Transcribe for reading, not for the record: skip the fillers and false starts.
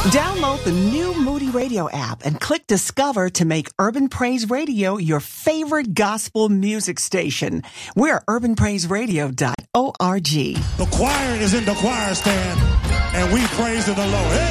Download the new Moody Radio app and click Discover to make Urban Praise Radio your favorite gospel music station. We're urbanpraiseradio.org. The choir is in the choir stand, and we praise the Lord. Hey!